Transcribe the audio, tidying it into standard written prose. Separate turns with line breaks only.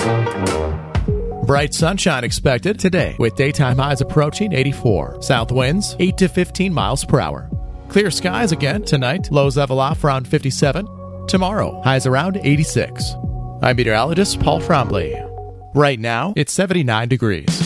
Bright sunshine expected today with daytime highs approaching 84. South winds 8 to 15 miles per hour. Clear skies again tonight. Lows level off around 57. Tomorrow, highs around 86. I'm meteorologist Paul Trombley. Right now, it's 79 degrees.